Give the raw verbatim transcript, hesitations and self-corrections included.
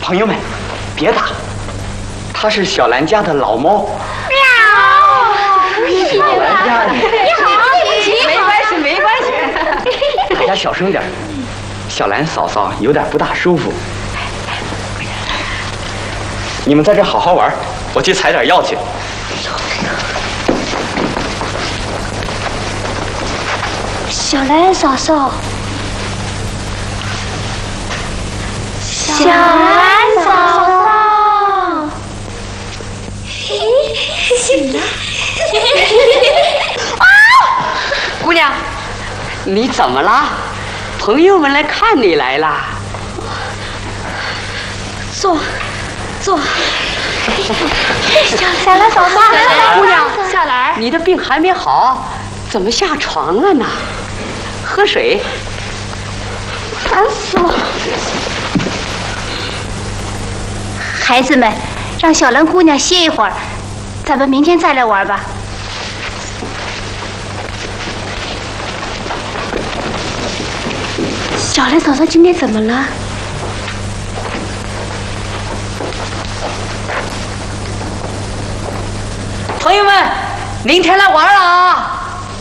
朋友们，别打，它是小兰家的老猫。 喵！ 小兰家的。 你好， 没关系，没关系。 大家小声点，小兰嫂嫂有点不大舒服。你们在这好好玩，我去采点药去。 小兰嫂嫂，小兰嫂嫂，醒了。 啊！姑娘，你怎么了？朋友们来看你来了。 坐，坐。小小兰嫂嫂， 姑娘， 小兰， 你的病还没好，怎么下床了呢？喝水。 烦死了！孩子们，让小兰姑娘歇一会儿，咱们明天再来玩吧。小兰嫂嫂今天怎么了？ 朋友们，明天来玩了啊！